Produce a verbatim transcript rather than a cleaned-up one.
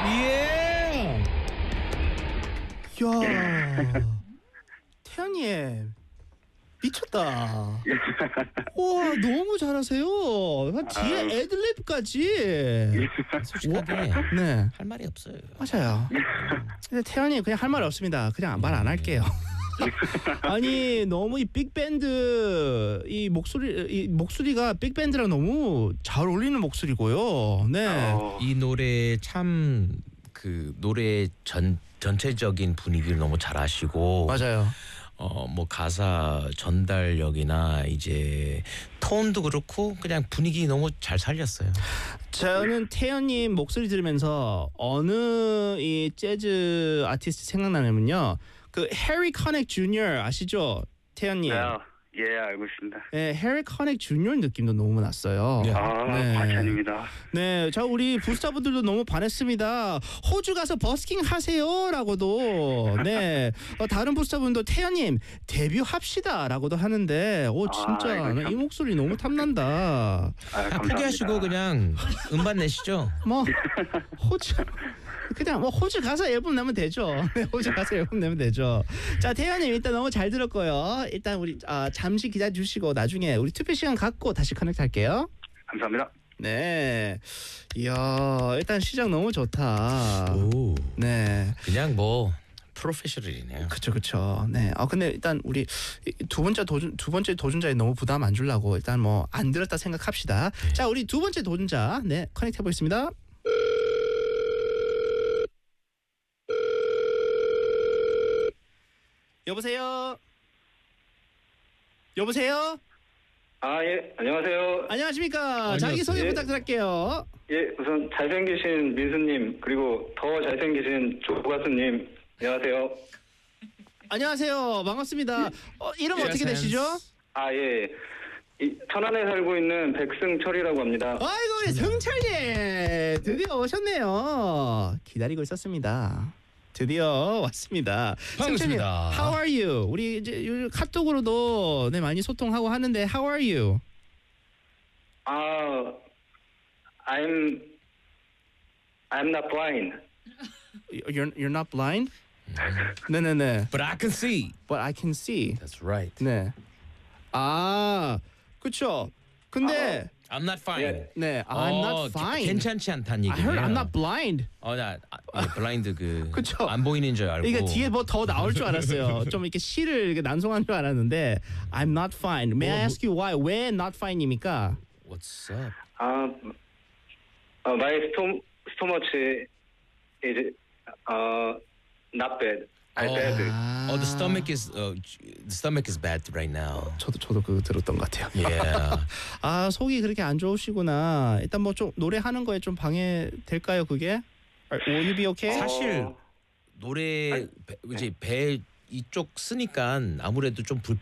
예. 야, 태연님 미쳤다. 와, 너무 잘하세요. 뒤에 아유. 애드립까지. 솔직하게 네, 할 말이 없어요. 맞아요. 근데 태연이 그냥 할 말 없습니다. 그냥 말 안 할게요. 아니 너무 이 빅밴드 이 목소리 이 목소리가 빅밴드랑 너무 잘 어울리는 목소리고요. 네. 어, 이 노래 참 그 노래 전 전체적인 분위기를 너무 잘하시고 맞아요. 어 뭐 가사 전달력이나 이제 톤도 그렇고 그냥 분위기 너무 잘 살렸어요. 저는 태연님 목소리 들으면서 어느 이 재즈 아티스트 생각나냐면요. 그 해리 커넥 주니어 아시죠? 태연님. 네, 예, 알고 있습니다. 네, 해리 커넥 주니어 느낌도 너무 났어요. 네. 아, 네. 과찬입니다. 네, 저 우리 부스타분들도 너무 반했습니다. 호주 가서 버스킹 하세요라고도. 네, 어, 다른 부스타분도 태연님 데뷔합시다라고도 하는데, 오 진짜 아, 이거 나 참- 이 목소리 너무 탐난다. 아, 다 감사합니다. 포기하시고 그냥 음반 내시죠. 뭐 호주 그냥 뭐 호주 가서 앨범 내면 되죠. 네, 호주 가서 앨범 내면 되죠. 자, 태연님 일단 너무 잘 들었고요. 일단 우리 아, 잠시 기다려 주시고 나중에 우리 투표 시간 갖고 다시 커넥트 할게요. 감사합니다. 네, 이야 일단 시작 너무 좋다. 오, 네. 그냥 뭐 프로페셔널이네요. 그쵸 그쵸. 네. 아 근데 일단 우리 두 번째 도전 두 번째 도전자에 너무 부담 안 주려고 일단 뭐 안 들었다 생각합시다. 자 우리 두 번째 도전자 네 커넥트 해보겠습니다. 여보세요. 여보세요. 아, 예, 안녕하세요. 안녕하십니까. 자기 소개 예. 부탁드릴게요. 예, 우선 잘생기신 민수님, 그리고 더 잘생기신 조가수님, 안녕하세요. 안녕하세요. 반갑습니다. 어, 이름 어떻게 Yes, 되시죠? 아, 예. 이, 천안에 살고 있는 백승철이라고 합니다. 아이고 우리 승철님 드디어 오셨네요. 기다리고 있었습니다. 드디어 왔습니다. 승철님, 반갑습니다. How are you? 우리 이제 요즘 카톡으로도 네 많이 소통하고 하는데 How are you? 아, I'm, I'm not blind. You're you're not blind? 네네네. But I can see. But I can see. That's right. 네. 아, 그렇죠. 근데 I'm not fine. 예. 네, I'm 어, not fine. 괜찮지 않다는 I 얘기예요. heard I'm not blind. 어, 나 아, 예, 블라인드 그 그쵸. 안 보이는 줄 알고. 이게 뒤에 뭐 더 나올 줄 알았어요. 좀 이렇게 시를 이렇게 난송한 줄 알았는데 I'm not fine. May I 뭐, ask you why? 왜 not fine입니까? What's up? 아, 어, my stom- stomach is, uh, not bad. I 어. bad. 아, Oh, the stomach is uh, the stomach is bad right now. 저도 저도 그거 들었던 것 같아요. Yeah. 아 속이 그렇게 안 좋으시구나. 일단 뭐 좀 노래하는 거에 좀 방해 될까요 그게? Will you be okay? 사실 어. 노래 아니, 배, 이제 배 이쪽 쓰니까 아무래도 좀 불,